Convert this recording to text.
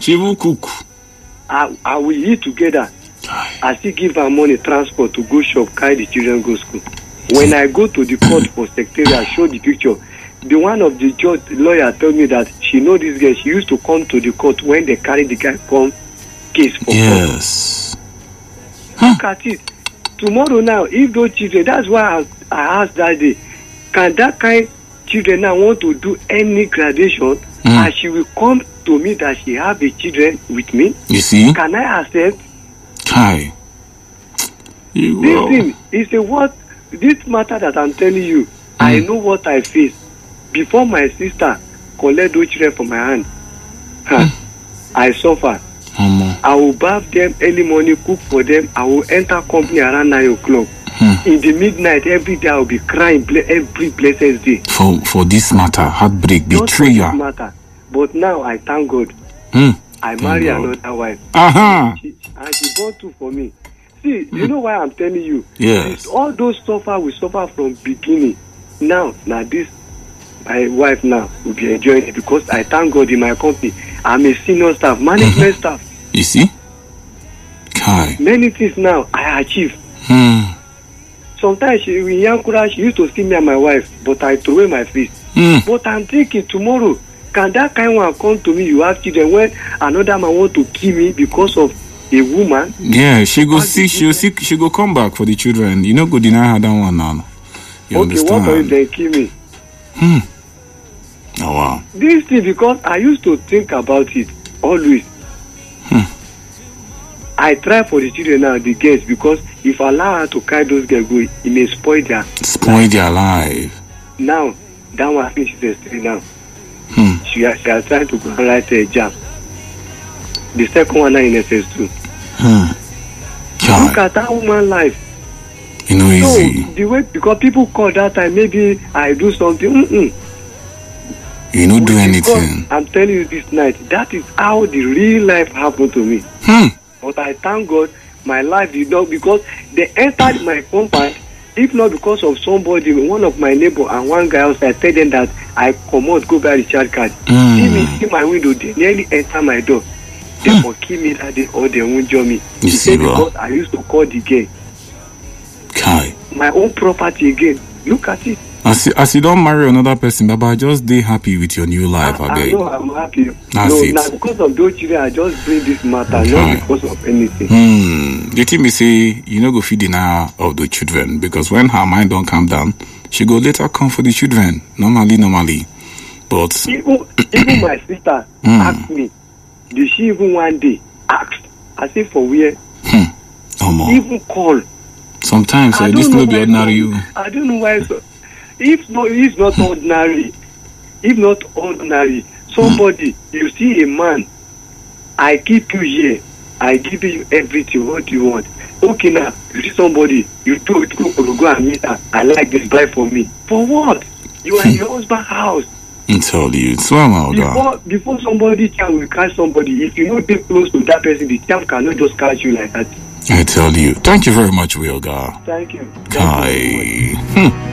She will cook. I will eat together. I still give her money transport to go shop, carry the children go school. When I go to the court for secretariat, show the picture. The one of the judge lawyer told me that she know this girl. She used to come to the court when they carry the guy come case for yes. court. Look at it. Tomorrow now, if those children, that's why I asked that day, can that kind children now want to do any graduation and she will come to me that she have the children with me? You see? Can I accept? Hi. You This will. thing is a what? This matter that I'm telling you, I know what I face. Before my sister collect those children from my hand, I suffer. I will bath them early morning, cook for them. I will enter company around 9 o'clock. In the midnight, every day I will be crying every blessed day. For this matter, heartbreak, betrayal. This matter. But now I thank God. I marry another wife. And she born two for me. See, you know why I'm telling you? Yes. All those suffer we suffer from beginning. Now this my wife now will be enjoying it because I thank God in my company. I'm a senior staff, management staff. You see? Kai. Many things now I achieve. Sometimes in Yankura, she used to see me and my wife, but I throw away my face. But I'm thinking tomorrow, can that kind one come to me? You have children when another man want to kill me because of a woman? Yeah, she go come back for the children. You know, go deny her that one now. You understand? What if they kill me? Oh wow. This thing, because I used to think about it always. I try for the children now, the girls, because if I allow her to carry those girls go, it may spoil their life. Now, that one finishes the now. She has tried to go and write a job. The second one now in SS2. Look at that woman's life. You know, easy. So, the way, because people call that time, maybe I do something. You don't do anything. I'm telling you this night, that is how the real life happened to me. But I thank God my life did not, because they entered my compound, if not because of somebody, one of my neighbor and one guy outside, tell them that I come out, go buy the recharge card. See my window, they nearly enter my door. They will kill me that day or they won't join me. You see, bro? Because I used to call the game. Kai. My own property again. Look at it. As you don't marry another person, Baba, just be happy with your new life, I know I'm happy. That's it. Now because of those children, I just bring this matter, not because of anything. The thing me say, you know, go feed dinner of the children, because when her mind don't calm down, she go later come for the children. Normally. But even my sister asked me, did she even one day ask? I say for where? Even call. Sometimes this will be ordinary you. I don't know why. If not ordinary, somebody, you see a man, I keep you here, I give you everything, what you want. Okay, now, you see somebody, you go and meet her, I like this, buy for me. For what? You are in your husband's house. I tell you, it's well, before somebody will catch somebody, if you don't get close to that person, the champ cannot just catch you like that. I tell you. Thank you very much, Wilga. Thank you. Kai.